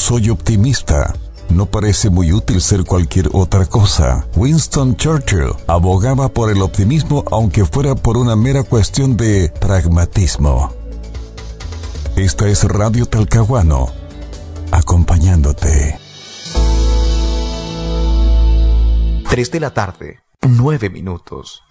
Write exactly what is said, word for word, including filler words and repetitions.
soy optimista. No parece muy útil ser cualquier otra cosa. Winston Churchill abogaba por el optimismo aunque fuera por una mera cuestión de pragmatismo. Esta es Radio Talcahuano, acompañándote. Tres de la tarde, nueve minutos.